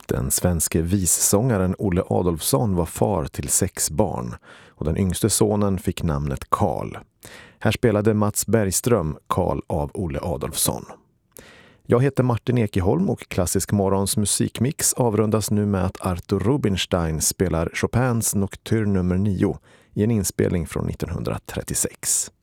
Den svenske vissångaren Olle Adolphson var far till 6 barn och den yngste sonen fick namnet Karl. Här spelade Mats Bergström Karl av Olle Adolphson. Jag heter Martin Ekeholm och Klassisk Morgons musikmix avrundas nu med att Arthur Rubinstein spelar Chopins Nocturne nummer 9 i en inspelning från 1936.